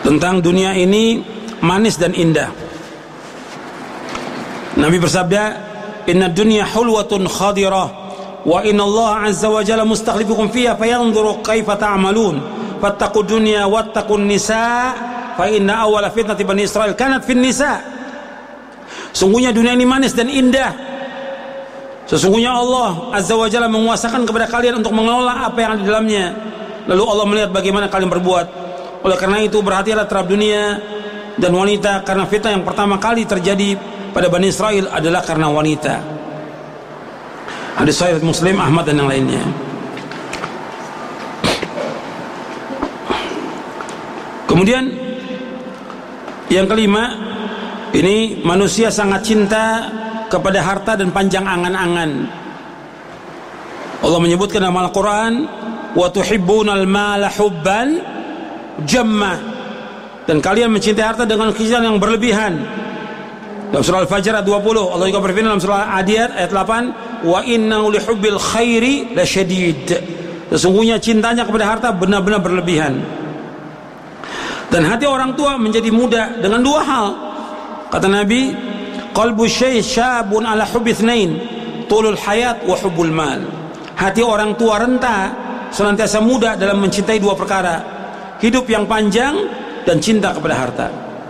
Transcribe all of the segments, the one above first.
tentang dunia ini manis dan indah. Nabi bersabda, "Inna dunya hulwatun khadirah wa inna Allah azza wa jalla mustakhlifukum fiha fayanzuru kaifa ta'malun fattaqud dunya wattaqun nisa fa inna awwala fitnati bani Israil kanat fin nisa." Sungguhnya dunia ini manis dan indah. Sesungguhnya Allah azza wa jalla menguasakan kepada kalian untuk mengelola apa yang ada di dalamnya. Lalu Allah melihat bagaimana kalian berbuat. Oleh karena itu berhati-hatilah terhadap dunia dan wanita, karena fitnah yang pertama kali terjadi pada Bani Israel adalah karena wanita. Hadis sahih Muslim, Ahmad dan yang lainnya. Kemudian yang kelima, ini manusia sangat cinta kepada harta dan panjang angan-angan. Allah menyebutkan dalam Al-Quran, wa tuhibbunal mala hubban jamma, dan kalian mencintai harta dengan kecintaan yang berlebihan. Dalam surah Al-Fajr ayat 20, Allah juga berfirman dalam surah Adiyat ayat 8, wa innahu lihubbil khairi lasyadid, sesungguhnya cintanya kepada harta benar-benar berlebihan. Dan hati orang tua menjadi muda dengan dua hal. Kata Nabi, qalbu syabun ala hubbi itsnain, tulul hayat wa hubbul mal. Hati orang tua renta senantiasa muda dalam mencintai dua perkara, hidup yang panjang dan cinta kepada harta.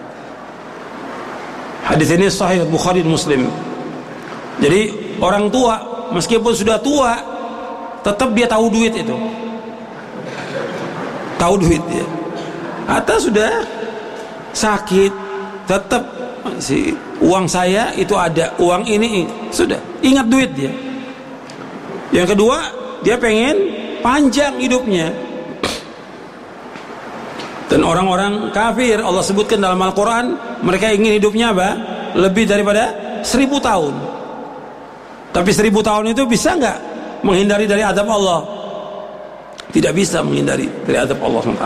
Hadis ini sahih Bukhari dan Muslim. Jadi orang tua meskipun sudah tua tetap dia tahu duit itu. Tahu duit dia. Atau sudah sakit tetap si uang saya itu ada, uang ini sudah ingat duit dia. Yang kedua, dia pengen panjang hidupnya. Dan orang-orang kafir Allah sebutkan dalam Al-Quran, mereka ingin hidupnya apa? Lebih daripada 1000 tahun. Tapi 1000 tahun itu bisa nggak menghindari dari azab Allah? Tidak bisa menghindari dari azab Allah SWT.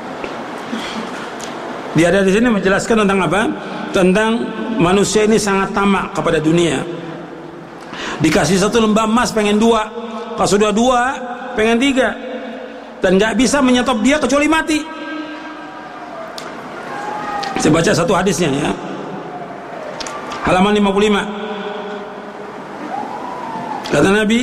Dia ada di sini menjelaskan tentang apa? Tentang manusia ini sangat tamak kepada dunia. Dikasih 1 lembah emas pengen 2, kalau sudah 2 pengen 3, dan nggak bisa menyetop dia kecuali mati. Saya baca satu hadisnya ya, halaman 55. Kata Nabi,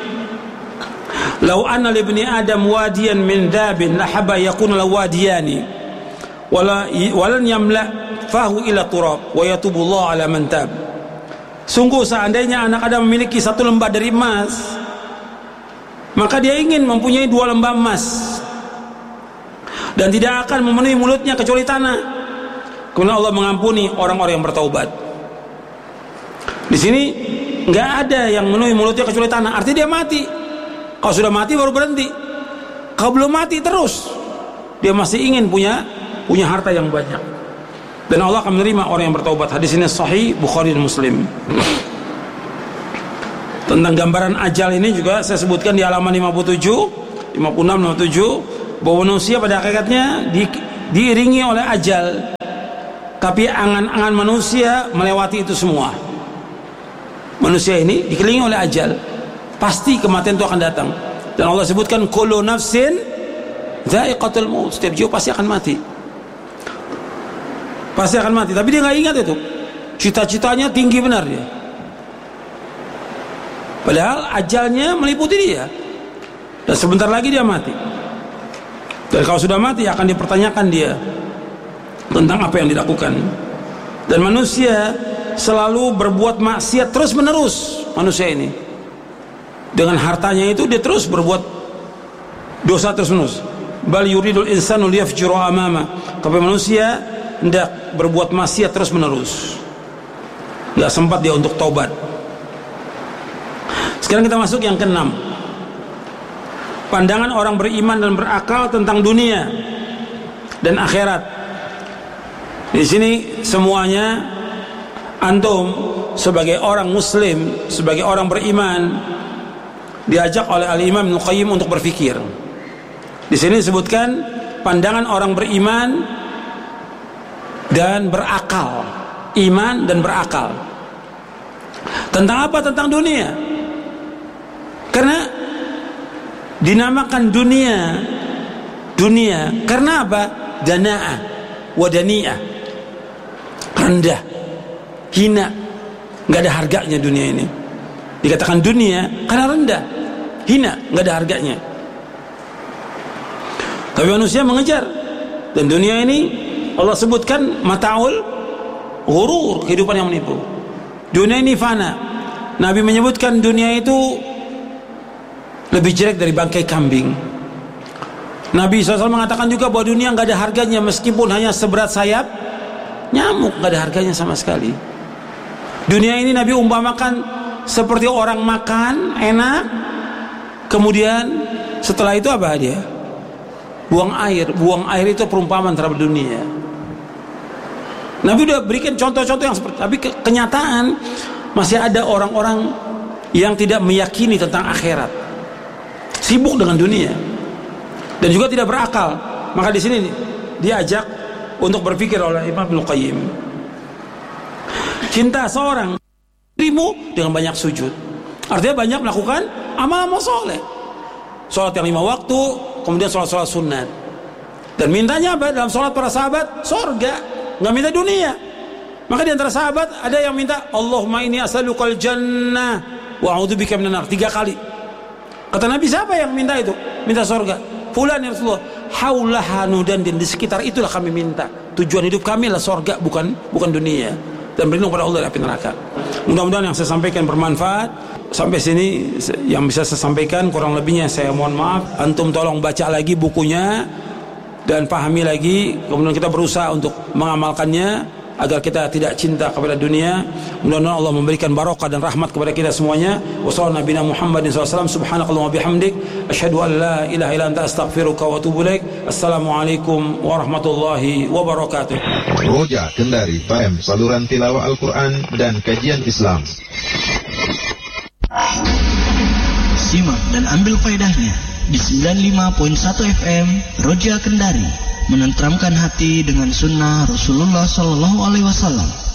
"Lau anna li ibni Adam wadiyan min dabin lahaba yakun lahu wadiyani walan yamla fahu ila turab wa yatubullah ala man tab." Sungguh seandainya anak Adam memiliki 1 lembah dari emas, maka dia ingin mempunyai 2 lembah emas, dan tidak akan memenuhi mulutnya kecuali tanah. Kemudian Allah mengampuni orang-orang yang bertaubat. Di sini nggak ada yang memenuhi mulutnya kecuali tanah, artinya dia mati. Kalau sudah mati baru berhenti. Kalau belum mati terus, dia masih ingin punya harta yang banyak. Dan Allah akan menerima orang yang bertaubat. Hadis ini sahih Bukhari dan Muslim. Tentang gambaran ajal ini juga saya sebutkan di halaman 56, 57, bahwa manusia pada hakikatnya diiringi oleh ajal, tapi angan-angan manusia melewati itu semua. Manusia ini dikelilingi oleh ajal, pasti kematian itu akan datang. Dan Allah sebutkan kullu nafsin dha'iqatul maut, setiap jiwa pasti akan mati. Pasti akan mati, tapi dia nggak ingat itu. Cita-citanya tinggi benar dia. Padahal ajalnya meliputi dia. Dan sebentar lagi dia mati. Dan kalau sudah mati akan dipertanyakan dia tentang apa yang dilakukan. Dan manusia selalu berbuat maksiat terus menerus. Manusia ini dengan hartanya itu dia terus berbuat dosa terus menerus. Bal yuridul insanu liyafjura amama. Tapi manusia hendak berbuat maksiat terus menerus, nggak sempat dia untuk taubat. Sekarang kita masuk yang ke-6. Pandangan orang beriman dan berakal tentang dunia dan akhirat. Di sini semuanya antum sebagai orang muslim, sebagai orang beriman, diajak oleh Al-Imam Ibnu Qayyim untuk berfikir. Di sini disebutkan pandangan orang beriman dan berakal, iman dan berakal. Tentang apa? Tentang dunia. Karena dinamakan dunia karena apa? Dana'ah, wadani'ah, rendah, hina, nggak ada harganya dunia ini. Dikatakan dunia karena rendah, hina, nggak ada harganya. Tapi manusia mengejar, dan dunia ini Allah sebutkan mata'ul ghurur, kehidupan yang menipu. Dunia ini fana. Nabi menyebutkan dunia itu lebih jelek dari bangkai kambing. Nabi SAW mengatakan juga bahwa dunia nggak ada harganya, meskipun hanya seberat sayap nyamuk, nggak ada harganya sama sekali. Dunia ini Nabi umpamakan seperti orang makan enak, kemudian setelah itu apa dia? Buang air. Buang air itu perumpamaan terhadap dunia. Nabi udah berikan contoh-contoh yang seperti, tapi kenyataan masih ada orang-orang yang tidak meyakini tentang akhirat, sibuk dengan dunia, dan juga tidak berakal. Maka di sini diajak untuk berpikir oleh Imam Ibnu Qayyim. Cinta seorang dirimu dengan banyak sujud, artinya banyak melakukan amal-amal soleh, sholat yang 5 waktu, kemudian sholat-sholat sunat. Dan mintanya apa? Dalam sholat para sahabat sorga, nggak minta dunia. Maka di antara sahabat ada yang minta Allahumma inni as'alukal jannah wa a'udzubika minan nar 3 kali. Kata Nabi, siapa yang minta itu? Minta sorga. Fulan ya Rasulullah, haulaha nudandin, di sekitar itulah kami minta. Tujuan hidup kami adalah sorga, bukan dunia. Dan berlindung pada Allah dari api neraka. Mudah-mudahan yang saya sampaikan bermanfaat. Sampai sini yang bisa saya sampaikan, kurang lebihnya saya mohon maaf. Antum tolong baca lagi bukunya dan pahami lagi, kemudian kita berusaha untuk mengamalkannya agar kita tidak cinta kepada dunia. Mudah-mudahan Allah memberikan barokah dan rahmat kepada kita semuanya. Wassallallahu nabiyana Muhammadin SAW. Subhanakallahumma bihamdik, asyhadu an la ilaha illa anta astaghfiruka wa atubu ilaik. Assalamualaikum warahmatullahi wabarakatuh. Roja Kendari FM, saluran tilawah Al-Quran dan kajian Islam. Simak dan ambil faedahnya di 95.1 FM Roja Kendari, menenteramkan hati dengan sunnah Rasulullah SAW.